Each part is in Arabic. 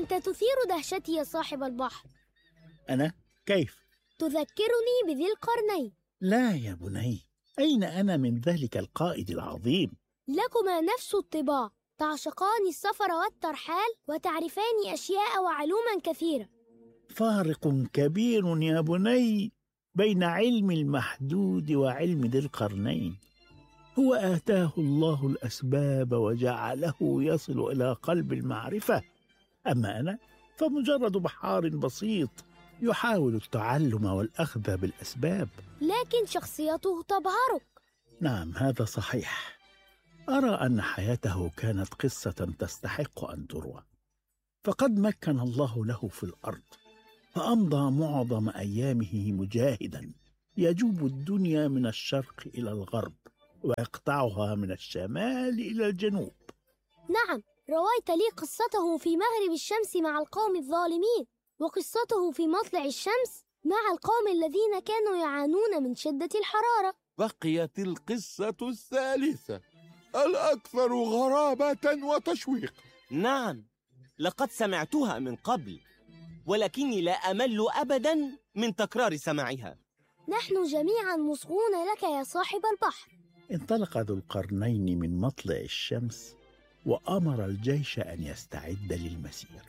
أنت تثير دهشتي يا صاحب البحر. أنا؟ كيف؟ تذكرني بذي القرنين. لا يا بني، أين أنا من ذلك القائد العظيم؟ لكما نفس الطباع، تعشقان السفر والترحال وتعرفان أشياء وعلوما كثيرة. فارق كبير يا بني بين علم المحدود وعلم ذي القرنين. هو آتاه الله الأسباب وجعله يصل إلى قلب المعرفة، أما أنا فمجرد بحار بسيط يحاول التعلم والأخذ بالأسباب. لكن شخصيته تبهرك. نعم، هذا صحيح. أرى أن حياته كانت قصة تستحق أن تروى، فقد مكن الله له في الأرض، فأمضى معظم أيامه مجاهدا يجوب الدنيا من الشرق إلى الغرب ويقطعها من الشمال إلى الجنوب. نعم، رويت لي قصته في مغرب الشمس مع القوم الظالمين، وقصته في مطلع الشمس مع القوم الذين كانوا يعانون من شدة الحرارة. بقيت القصة الثالثة الأكثر غرابة وتشويق. نعم، لقد سمعتها من قبل، ولكني لا أمل أبدا من تكرار سماعها. نحن جميعا مصغون لك يا صاحب البحر. انطلق ذو القرنين من مطلع الشمس وأمر الجيش أن يستعد للمسير.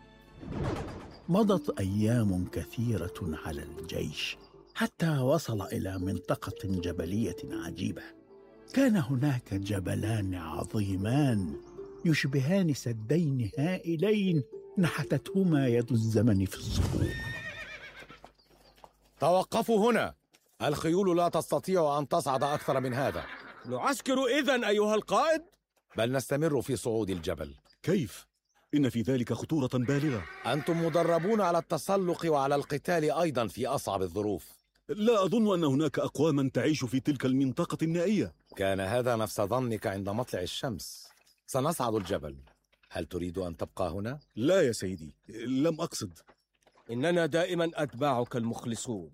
مضت أيام كثيرة على الجيش حتى وصل إلى منطقة جبلية عجيبة. كان هناك جبلان عظيمان يشبهان سدين هائلين نحتتهما يد الزمن في الصخور. توقفوا هنا، الخيول لا تستطيع أن تصعد أكثر من هذا. نعسكر إذن أيها القائد؟ بل نستمر في صعود الجبل. كيف؟ إن في ذلك خطورة بالغة. أنتم مدربون على التسلق وعلى القتال أيضا في أصعب الظروف. لا أظن أن هناك أقواما تعيش في تلك المنطقة النائية. كان هذا نفس ظنك عند مطلع الشمس. سنصعد الجبل، هل تريد أن تبقى هنا؟ لا يا سيدي، لم أقصد. إننا دائما أتباعك المخلصون.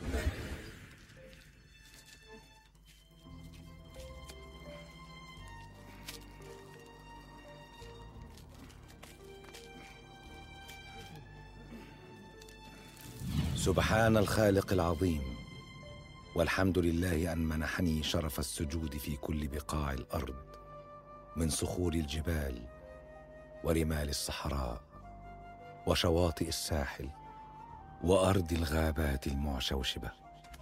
سبحان الخالق العظيم، والحمد لله أن منحني شرف السجود في كل بقاع الأرض، من صخور الجبال ورمال الصحراء وشواطئ الساحل وأرض الغابات المعشوشبة.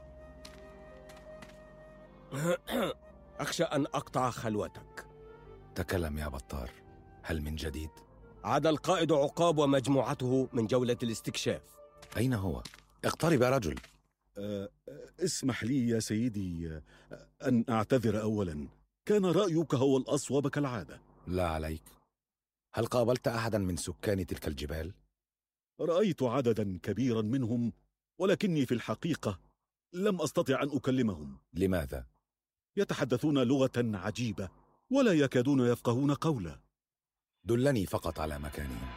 أخشى أن أقطع خلوتك. تكلم يا بطار، هل من جديد؟ عاد القائد عقاب ومجموعته من جولة الاستكشاف. أين هو؟ اقترب يا رجل. اسمح لي يا سيدي أن أعتذر أولا، كان رأيك هو الأصوب كالعادة. لا عليك. هل قابلت أحدا من سكان تلك الجبال؟ رأيت عددا كبيرا منهم، ولكني في الحقيقة لم أستطع أن أكلمهم. لماذا؟ يتحدثون لغة عجيبة ولا يكادون يفقهون قولا. دلني فقط على مكانهم.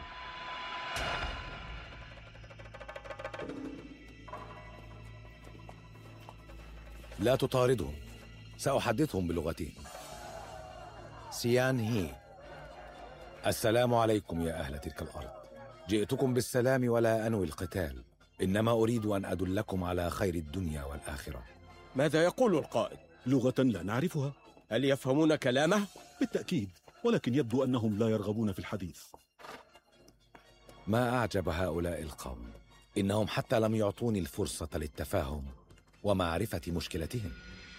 لا تطاردهم، سأحدثهم بلغتهم. سيان هي. السلام عليكم يا أهل تلك الأرض. جئتكم بالسلام ولا أنوي القتال، إنما أريد أن أدلكم على خير الدنيا والآخرة. ماذا يقول القائد؟ لغة لا نعرفها. هل يفهمون كلامه؟ بالتأكيد، ولكن يبدو أنهم لا يرغبون في الحديث. ما أعجب هؤلاء القوم، إنهم حتى لم يعطوني الفرصة للتفاهم ومعرفة مشكلتهم.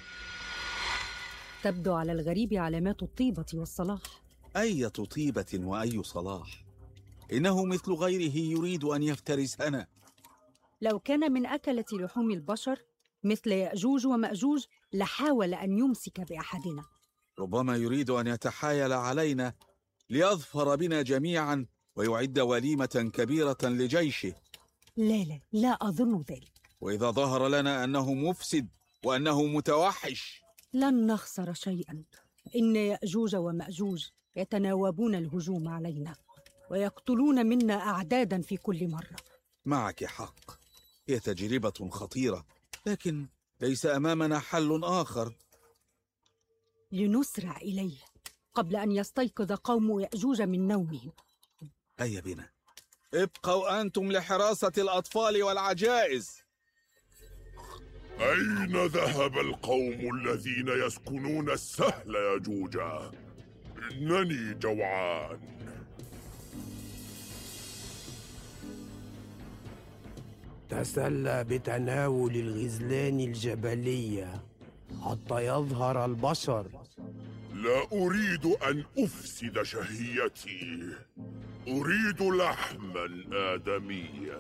تبدو على الغريب علامات الطيبة والصلاح. أي طيبة وأي صلاح؟ إنه مثل غيره يريد أن يفترسنا. لو كان من أكلة لحوم البشر مثل يأجوج ومأجوج لحاول أن يمسك بأحدنا. ربما يريد أن يتحايل علينا ليظفر بنا جميعا ويعد وليمة كبيرة لجيشه. لا أظن ذلك. وإذا ظهر لنا أنه مفسد وأنه متوحش لن نخسر شيئا. إن يأجوج ومأجوج يتناوبون الهجوم علينا ويقتلون منا أعدادا في كل مرة. معك حق، هي تجربة خطيرة، لكن ليس أمامنا حل آخر. لنسرع إليه قبل أن يستيقظ قوم يأجوج من نومهم. هيا بنا. ابقوا أنتم لحراسة الأطفال والعجائز. أين ذهب القوم الذين يسكنون السهل يا جوجا؟ إنني جوعان. تسلى بتناول الغزلان الجبلية حتى يظهر البشر. لا أريد أن أفسد شهيتي، أريد لحما آدميا.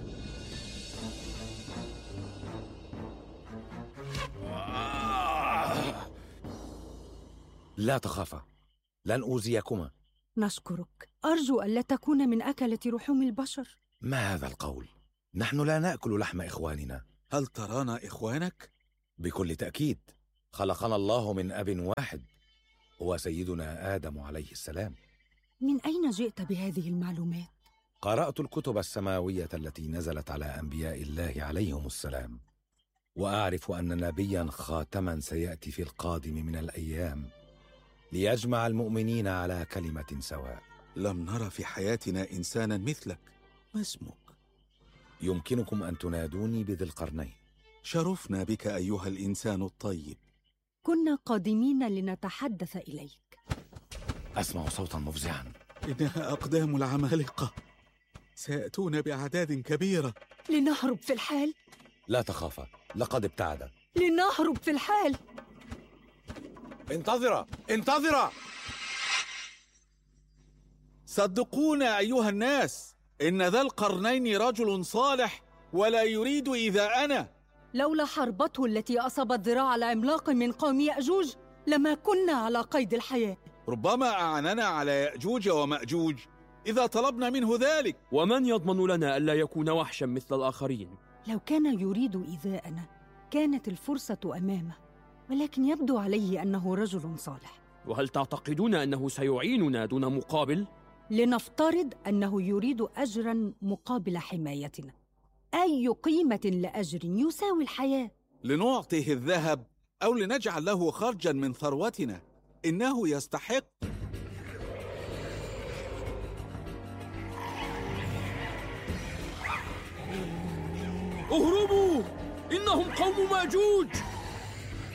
لا تخافا، لن أوذيكما. نشكرك. أرجو ألا تكون من أكلة لحوم البشر. ما هذا القول؟ نحن لا نأكل لحم إخواننا. هل ترانا إخوانك؟ بكل تأكيد، خلقنا الله من أب واحد، هو سيدنا آدم عليه السلام. من أين جئت بهذه المعلومات؟ قرأت الكتب السماوية التي نزلت على أنبياء الله عليهم السلام، وأعرف أن نبيا خاتما سيأتي في القادم من الأيام ليجمع المؤمنين على كلمة سواء. لم نرى في حياتنا إنسانا مثلك. ما اسمك؟ يمكنكم أن تنادوني بذي القرنين. شرفنا بك أيها الإنسان الطيب. كنا قادمين لنتحدث إليك. أسمع صوتا مفزعا. إنها أقدام العمالقة، سيأتون بأعداد كبيرة. لنهرب في الحال؟ لا تخافا، لقد ابتعد. لنهرب في الحال. انتظرا انتظرا. صدقونا أيها الناس، إن ذا القرنين رجل صالح ولا يريد إيذاءنا. لولا حربته التي أصابت ذراع العملاق من قوم يأجوج لما كنا على قيد الحياة. ربما أعاننا على يأجوج ومأجوج إذا طلبنا منه ذلك. ومن يضمن لنا ألا يكون وحشا مثل الآخرين؟ لو كان يريد إيذاءنا كانت الفرصة أمامه، ولكن يبدو عليه أنه رجل صالح. وهل تعتقدون أنه سيعيننا دون مقابل؟ لنفترض أنه يريد أجراً مقابل حمايتنا. أي قيمة لأجر يساوي الحياة؟ لنعطيه الذهب أو لنجعل له خرجاً من ثروتنا، إنه يستحق. اهربوا! إنهم قوم مأجوج!